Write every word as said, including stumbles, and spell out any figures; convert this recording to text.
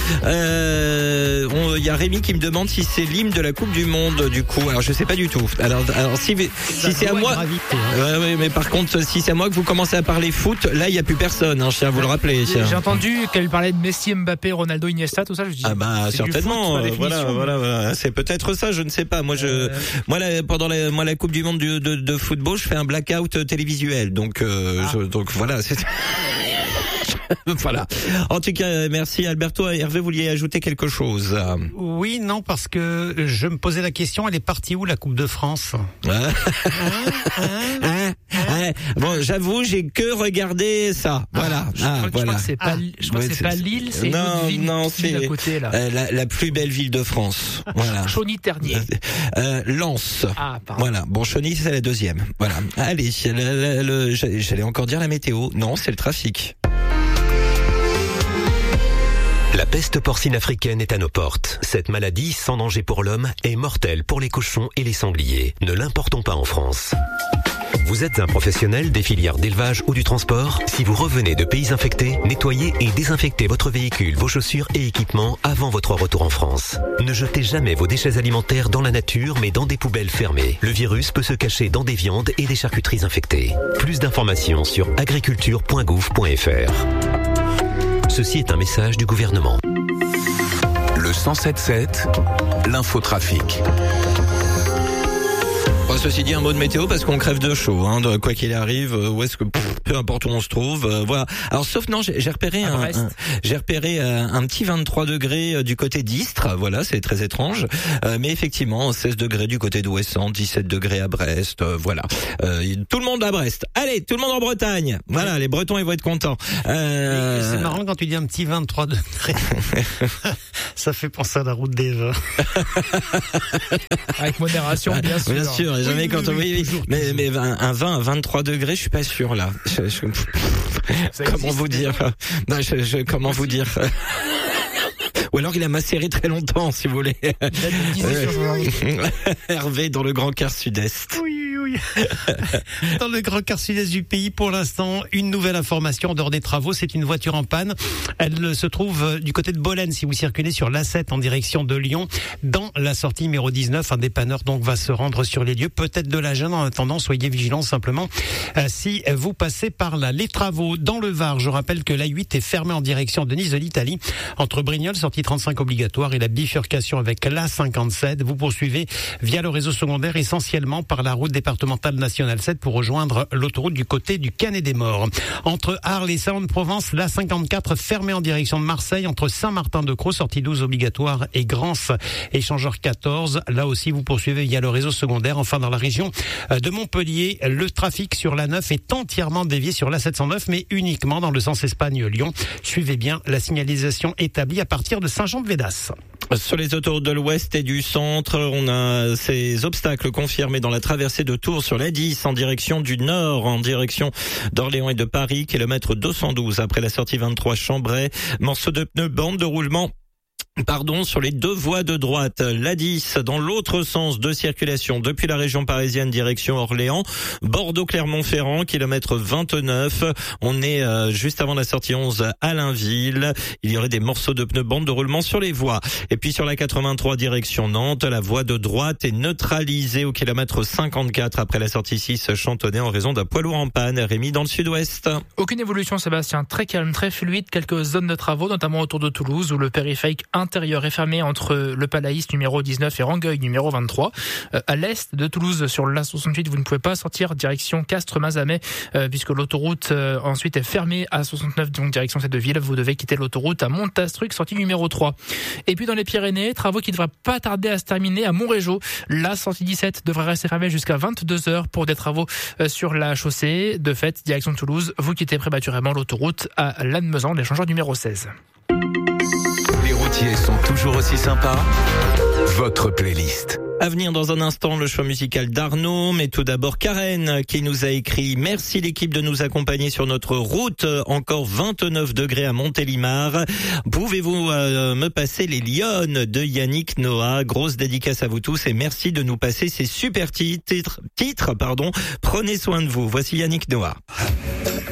Euh, on, y a Rémi qui me demande si c'est l'hymne de la Coupe du Monde, du coup. Alors, je sais pas du tout. Alors, alors si, si c'est à moi, gravité, hein. ouais, ouais, mais par contre, si c'est à moi que vous commencez à parler foot, là, il y a plus personne. Hein, je tiens à vous le rappeler. Tiens. J'ai entendu qu'elle parlait de Messi, Mbappé, Ronaldo, Iniesta, tout ça. Je dis. Ah bah certainement. Foot, voilà, voilà, voilà. C'est peut-être ça. Je ne sais pas. Moi, je, euh... moi, la, pendant la, moi, la Coupe du Monde de, de, de football, je fais un blackout télévisuel. Donc, euh, ah. je, donc voilà. C'est... Voilà. En tout cas, merci Alberto. Hervé, vous vouliez ajouter quelque chose? Oui, non, parce que je me posais la question, elle est partie où la Coupe de France? hein hein hein Bon, j'avoue, j'ai que regardé ça. Voilà. Ah, je, ah, crois, voilà. je crois que c'est pas, je crois ouais, que c'est, c'est pas Lille, c'est non, une autre ville, non, ville c'est à côté là. Euh, la, la plus belle ville de France. Voilà. Chauny-Ternier. Euh, Lens. Ah, pardon. Voilà. Bon, Chauny, c'est la deuxième. Voilà. Allez, le, le, le, j'allais encore dire la météo. Non, c'est le trafic. La peste porcine africaine est à nos portes. Cette maladie, sans danger pour l'homme, est mortelle pour les cochons et les sangliers. Ne l'importons pas en France. Vous êtes un professionnel des filières d'élevage ou du transport? Si vous revenez de pays infectés, nettoyez et désinfectez votre véhicule, vos chaussures et équipements avant votre retour en France. Ne jetez jamais vos déchets alimentaires dans la nature, mais dans des poubelles fermées. Le virus peut se cacher dans des viandes et des charcuteries infectées. Plus d'informations sur agriculture point gouv point f r. Ceci est un message du gouvernement. Le cent sept sept, l'infotrafic. Bon, ceci dit, un mot de météo parce qu'on crève de chaud, hein, de, quoi qu'il arrive, où est-ce que, pff, peu importe où on se trouve, euh, voilà. Alors, sauf non, j'ai, j'ai repéré un, un, j'ai repéré euh, un petit vingt-trois degrés euh, du côté d'Istres, voilà, c'est très étrange, euh, mais effectivement, seize degrés du côté d'Ouessant, dix-sept degrés à Brest, euh, voilà. Euh, tout le monde à Brest. Allez, tout le monde en Bretagne. Voilà, les Bretons, ils vont être contents. Euh... C'est marrant quand tu dis un petit vingt-trois degrés. Ça fait penser à la route des vins. Avec modération, bien sûr. Bien sûr. Jamais oui, quand oui, oui, oui. Mais, mais un vin à vingt-trois degrés, je suis pas sûr là. Je, je, comment vous dire non, je, je, Comment vous dire Ou alors il a macéré très longtemps, si vous voulez. Hervé dans le Grand Quart Sud-Est. Oui, oui. Dans le Grand Quart Sud-Est du pays, pour l'instant, une nouvelle information en dehors des travaux. C'est une voiture en panne. Elle se trouve du côté de Bolène, si vous circulez sur l'A sept en direction de Lyon, dans la sortie numéro dix-neuf. Un dépanneur donc va se rendre sur les lieux. Peut-être de la gêne. En attendant, soyez vigilants simplement euh, si vous passez par là. Les travaux dans le Var. Je rappelle que l'A huit est fermée en direction de Nice de l'Italie, entre Brignoles, sortie trente-cinq obligatoire, et la bifurcation avec l'A cinquante-sept. Vous poursuivez via le réseau secondaire, essentiellement par la route départementale nationale sept pour rejoindre l'autoroute du côté du Canet-des-Morts. Entre Arles et Salon-de-Provence, l'A cinquante-quatre fermée en direction de Marseille, entre Saint-Martin-de-Crau, sortie douze obligatoire, et Grance, échangeur quatorze. Là aussi, vous poursuivez via le réseau secondaire. Enfin, dans la région de Montpellier, le trafic sur l'A neuf est entièrement dévié sur l'A sept cent neuf, mais uniquement dans le sens Espagne-Lyon. Suivez bien la signalisation établie à partir de Saint-Jean-de-Védas. Sur les autoroutes de l'Ouest et du Centre, on a ces obstacles confirmés dans la traversée de Tours sur l'A dix en direction du Nord, en direction d'Orléans et de Paris, kilomètre deux cent douze après la sortie vingt-trois Chambray. Morceau de pneu, bande de roulement. Pardon, sur les deux voies de droite, l'A dix dans l'autre sens de circulation depuis la région parisienne direction Orléans, Bordeaux-Clermont-Ferrand, kilomètre vingt-neuf. On est euh, juste avant la sortie onze à Blainville. Il y aurait des morceaux de pneus bande de roulement sur les voies. Et puis sur la quatre-vingt-trois direction Nantes, la voie de droite est neutralisée au kilomètre cinquante-quatre après la sortie six Chantonnay en raison d'un poids lourd en panne. Rémi dans le sud-ouest. Aucune évolution, Sébastien. Très calme, très fluide. Quelques zones de travaux, notamment autour de Toulouse, où le périphérique intérieur est fermé entre le Palaïs numéro dix-neuf et Rangueil numéro vingt-trois. Euh, à l'est de Toulouse, sur l'A soixante-huit, vous ne pouvez pas sortir direction Castres-Mazamet, euh, puisque l'autoroute euh, ensuite est fermée à soixante-neuf, donc direction cette ville. Vous devez quitter l'autoroute à Montastruc, sortie numéro trois. Et puis dans les Pyrénées, travaux qui ne devraient pas tarder à se terminer à Montrégeau. La sortie dix-sept devrait rester fermée jusqu'à vingt-deux heures pour des travaux euh, sur la chaussée. De fait, direction de Toulouse, vous quittez prématurément l'autoroute à Lannemezan, l'échangeur numéro seize. Les routiers sont toujours aussi sympas. Votre playlist. À venir dans un instant, le choix musical d'Arnaud, mais tout d'abord Karen qui nous a écrit « Merci l'équipe de nous accompagner sur notre route, encore vingt-neuf degrés à Montélimar. Pouvez-vous euh, me passer les Lyonnes de Yannick Noah? Grosse dédicace à vous tous et merci de nous passer ces super titres. titres pardon. Prenez soin de vous. Voici Yannick Noah.